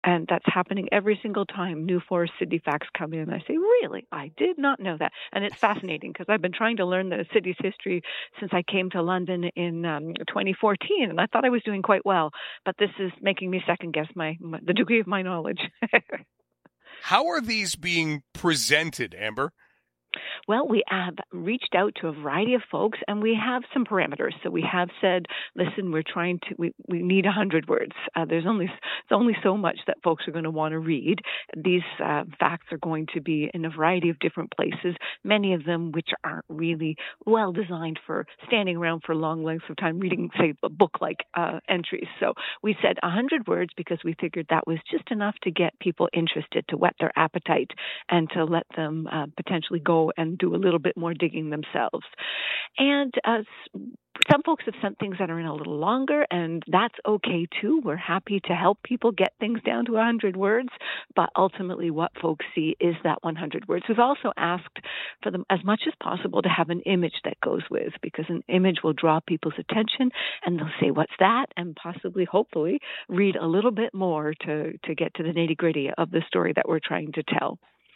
And that's happening every single time new Forest City facts come in. I say, really? I did not know that. And it's fascinating because I've been trying to learn the city's history since I came to London in 2014, and I thought I was doing quite well. But this is making me second guess the degree of my knowledge. How are these being presented, Amber? Well, we have reached out to a variety of folks, and we have some parameters. So we have said, listen, we need 100 words. There's only so much that folks are going to want to read. These facts are going to be in a variety of different places, many of them which aren't really well designed for standing around for long lengths of time reading, say, book-like entries. So we said 100 words because we figured that was just enough to get people interested, to whet their appetite, and to let them potentially go and do a little bit more digging themselves. And some folks have sent things that are in a little longer, and that's okay too. We're happy to help people get things down to 100 words, but ultimately what folks see is that 100 words. We've also asked for them as much as possible to have an image that goes with, because an image will draw people's attention, and they'll say, what's that? And possibly, hopefully, read a little bit more to get to the nitty-gritty of the story that we're trying to tell.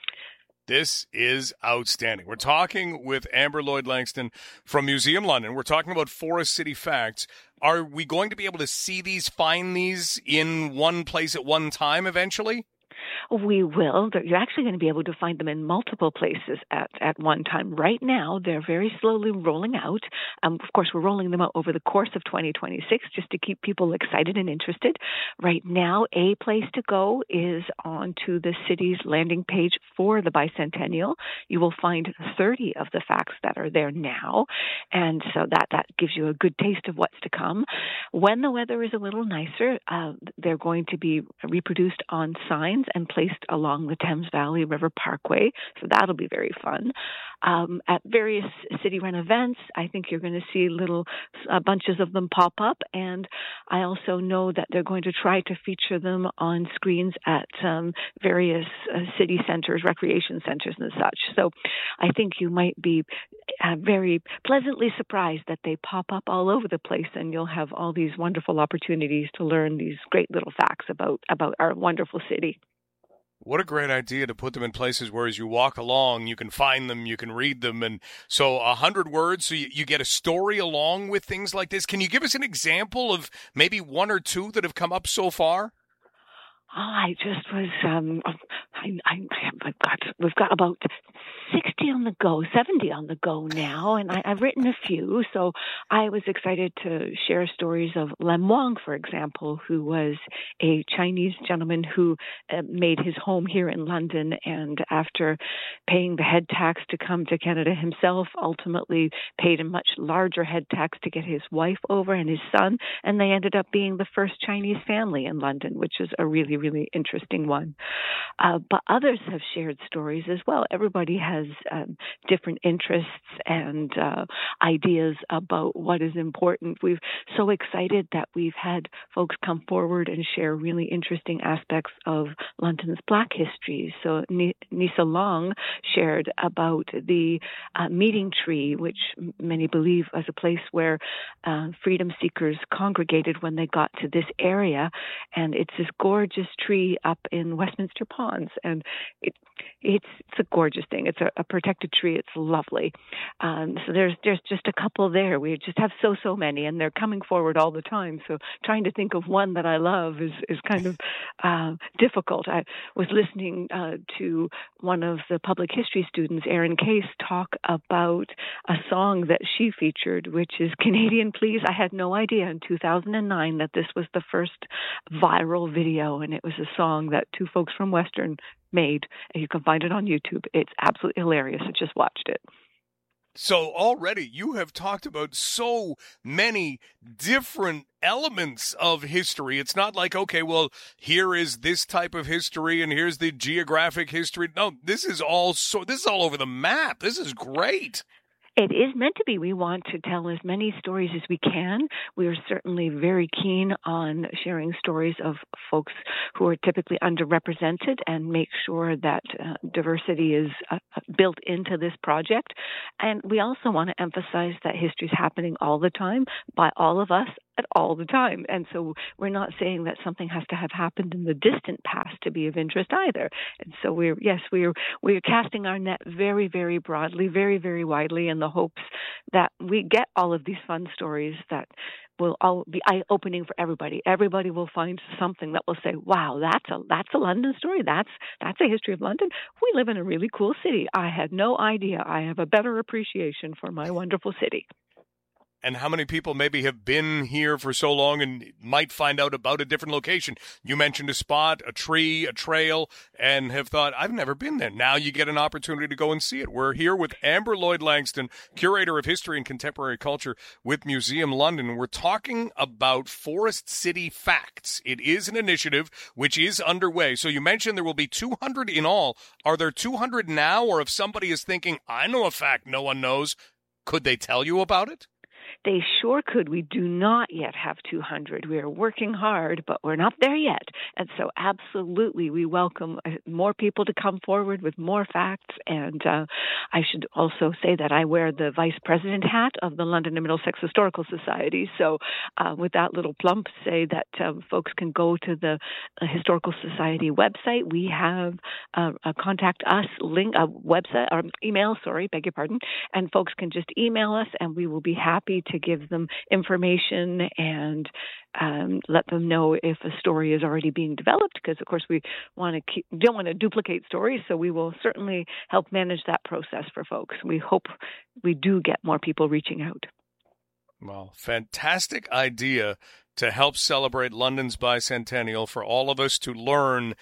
This is outstanding. We're talking with Amber Lloyd-Langston from Museum London. We're talking about Forest City Facts. Are we going to be able to see these, find these in one place at one time eventually? We will. You're actually going to be able to find them in multiple places at one time. Right now, they're very slowly rolling out. Of course, we're rolling them out over the course of 2026 just to keep people excited and interested. Right now, a place to go is onto the city's landing page for the bicentennial. You will find 30 of the facts that are there now, and so that gives you a good taste of what's to come. When the weather is a little nicer, they're going to be reproduced on signs and placed along the Thames Valley River Parkway, so that'll be very fun. At various city-run events, I think you're going to see little bunches of them pop up, and I also know that they're going to try to feature them on screens at various city centers, recreation centers and such. So I think you might be very pleasantly surprised that they pop up all over the place, and you'll have all these wonderful opportunities to learn these great little facts about our wonderful city. What a great idea to put them in places where as you walk along, you can find them, you can read them. And so 100 words, so you get a story along with things like this. Can you give us an example of maybe one or two that have come up so far? I just was, we've got about 60 on the go, 70 on the go now, and I've written a few, so I was excited to share stories of Lem Wang, for example, who was a Chinese gentleman who made his home here in London, and after paying the head tax to come to Canada himself, ultimately paid a much larger head tax to get his wife over and his son, and they ended up being the first Chinese family in London, which is a really, really interesting one. But others have shared stories as well. Everybody has different interests and ideas about what is important. We're so excited that we've had folks come forward and share really interesting aspects of London's Black history. So Nisa Long shared about the meeting tree, which many believe was a place where freedom seekers congregated when they got to this area. And it's this gorgeous tree up in Westminster Ponds. And it's a gorgeous thing. It's a protected tree. It's lovely. So there's just a couple there. We just have so many, and they're coming forward all the time. So trying to think of one that I love is kind of difficult. I was listening to one of the public history students, Erin Case, talk about a song that she featured, which is Canadian Please. I had no idea in 2009 that this was the first viral video, and it was a song that two folks from Western made, and you can find it on YouTube. It's absolutely hilarious. I just watched it. So already you have talked about so many different elements of history. It's not like, okay, well, here is this type of history and here's the geographic history. No, this is all over the map. This is great. It is meant to be. We want to tell as many stories as we can. We are certainly very keen on sharing stories of folks who are typically underrepresented and make sure that diversity is built into this project. And we also want to emphasize that history is happening all the time by all of us all the time. And so we're not saying that something has to have happened in the distant past to be of interest either. And so we're casting our net very, very broadly, very, very widely in the hopes that we get all of these fun stories that will all be eye-opening for everybody. Everybody will find something that will say, wow, that's a London story. That's a history of London. We live in a really cool city. I had no idea. I have a better appreciation for my wonderful city. And how many people maybe have been here for so long and might find out about a different location? You mentioned a spot, a tree, a trail, and have thought, I've never been there. Now you get an opportunity to go and see it. We're here with Amber Lloyd-Langston, Curator of History and Contemporary Culture with Museum London. We're talking about Forest City Facts. It is an initiative which is underway. So you mentioned there will be 200 in all. Are there 200 now? Or if somebody is thinking, I know a fact no one knows, could they tell you about it? They sure could. We do not yet have 200. We are working hard, but we're not there yet. And so absolutely, we welcome more people to come forward with more facts. And I should also say that I wear the Vice President hat of the London and Middlesex Historical Society. So with that little plump, say that folks can go to the Historical Society website. We have a contact us link, a website, or email, beg your pardon. And folks can just email us, and we will be happy to give them information and let them know if a story is already being developed, because of course we don't want to duplicate stories, so we will certainly help manage that process for folks. We hope we do get more people reaching out. Well, fantastic idea to help celebrate London's bicentennial, for all of us to learn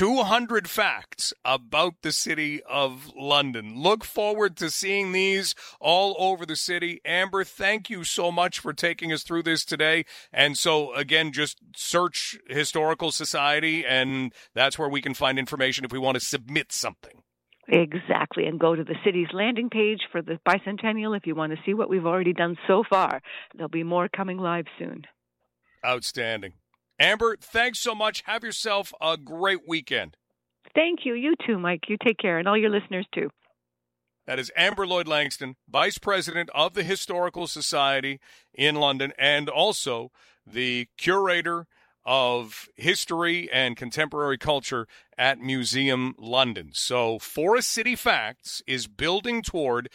200 facts about the city of London. Look forward to seeing these all over the city. Amber, thank you so much for taking us through this today. And so, again, just search Historical Society, and that's where we can find information if we want to submit something. Exactly, and go to the city's landing page for the bicentennial if you want to see what we've already done so far. There'll be more coming live soon. Outstanding. Amber, thanks so much. Have yourself a great weekend. Thank you. You too, Mike. You take care, and all your listeners too. That is Amber Lloyd-Langston, Vice President of the Historical Society in London, and also the Curator of History and Contemporary Culture at Museum London. So Forest City Facts is building toward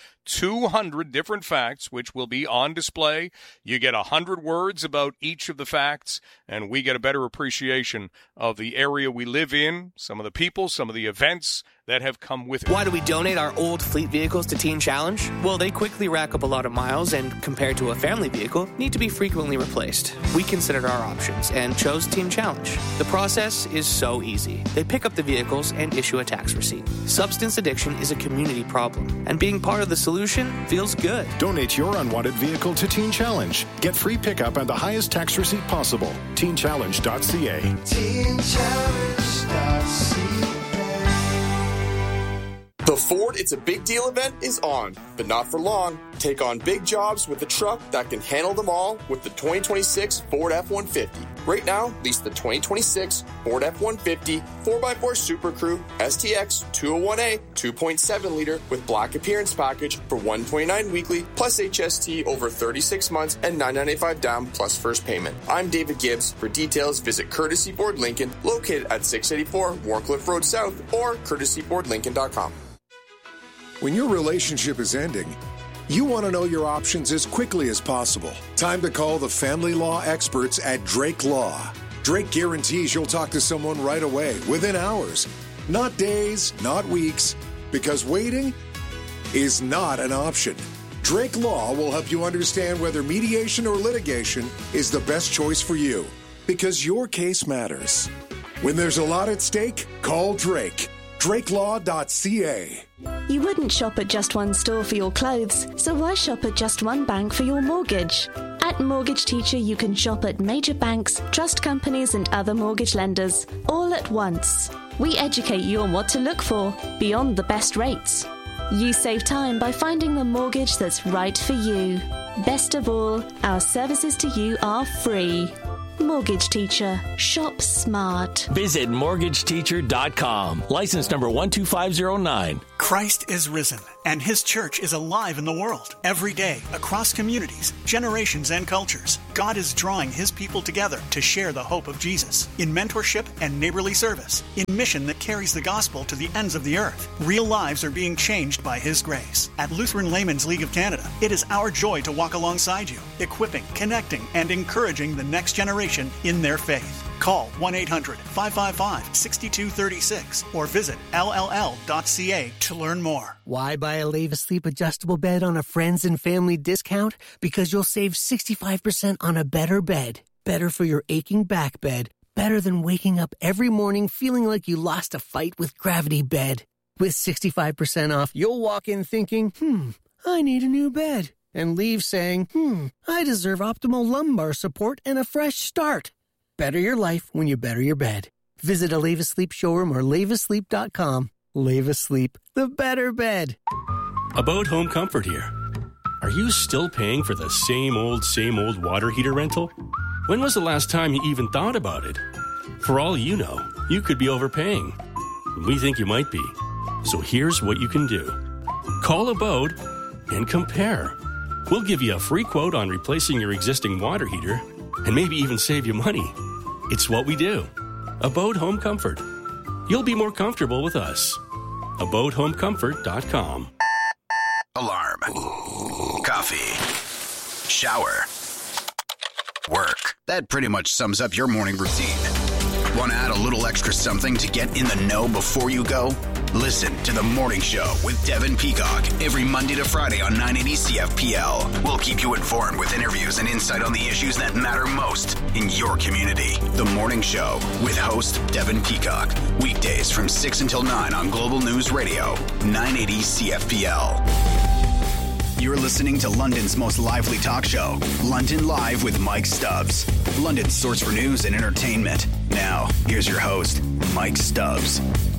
200 different facts, which will be on display. You get 100 words about each of the facts, and we get a better appreciation of the area we live in, some of the people, some of the events that have come with it. Why do we donate our old fleet vehicles to Teen Challenge? Well, they quickly rack up a lot of miles and, compared to a family vehicle, need to be frequently replaced. We considered our options and chose Teen Challenge. The process is so easy. They pick up the vehicles and issue a tax receipt. Substance addiction is a community problem, and being part of the solution feels good. Donate your unwanted vehicle to Teen Challenge. Get free pickup and the highest tax receipt possible. TeenChallenge.ca. TeenChallenge.ca. The Ford It's a Big Deal event is on, but not for long. Take on big jobs with a truck that can handle them all with the 2026 Ford F-150. Right now, lease the 2026 Ford F-150 4x4 Super Crew STX 201A 2.7-liter with black appearance package for $129 weekly plus HST over 36 months and $995 down plus first payment. I'm David Gibbs. For details, visit Courtesy Ford Lincoln, located at 684 Warncliffe Road South, or courtesyfordlincoln.com. When your relationship is ending, you want to know your options as quickly as possible. Time to call the family law experts at Drake Law. Drake guarantees you'll talk to someone right away, within hours. Not days, not weeks, because waiting is not an option. Drake Law will help you understand whether mediation or litigation is the best choice for you, because your case matters. When there's a lot at stake, call Drake. DrakeLaw.ca. You wouldn't shop at just one store for your clothes, so why shop at just one bank for your mortgage? At Mortgage Teacher, you can shop at major banks, trust companies, and other mortgage lenders, all at once. We educate you on what to look for, beyond the best rates. You save time by finding the mortgage that's right for you. Best of all, our services to you are free. Mortgage Teacher. Shop smart. Visit mortgageteacher.com. License number 12509. Christ is risen, and His church is alive in the world. Every day, across communities, generations, and cultures, God is drawing His people together to share the hope of Jesus in mentorship and neighborly service, in mission that carries the gospel to the ends of the earth. Real lives are being changed by His grace. At Lutheran Laymen's League of Canada, it is our joy to walk alongside you, equipping, connecting, and encouraging the next generation in their faith. Call 1-800-555-6236 or visit lll.ca to learn more. Why buy a Leva Sleep adjustable bed on a friends and family discount? Because you'll save 65% on a better bed. Better for your aching back bed. Better than waking up every morning feeling like you lost a fight with Gravity Bed. With 65% off, you'll walk in thinking, I need a new bed. And leave saying, I deserve optimal lumbar support and a fresh start. Better your life when you better your bed. Visit a Leva Sleep showroom or levasleep.com. Leva Sleep, the better bed. About Home Comfort here. Are you still paying for the same old water heater rental? When was the last time you even thought about it? For all you know, you could be overpaying. We think you might be. So here's what you can do. Call Abode and compare. We'll give you a free quote on replacing your existing water heater and maybe even save you money. It's what we do. Abode Home Comfort. You'll be more comfortable with us. AbodeHomeComfort.com. Alarm. Coffee. Shower. Work. That pretty much sums up your morning routine. Want to add a little extra something to get in the know before you go? Listen to The Morning Show with Devin Peacock every Monday to Friday on 980 CFPL. We'll keep you informed with interviews and insight on the issues that matter most in your community. The Morning Show with host Devin Peacock. Weekdays from 6 until 9 on Global News Radio, 980 CFPL. You're listening to London's most lively talk show, London Live with Mike Stubbs. London's source for news and entertainment. Now, here's your host, Mike Stubbs.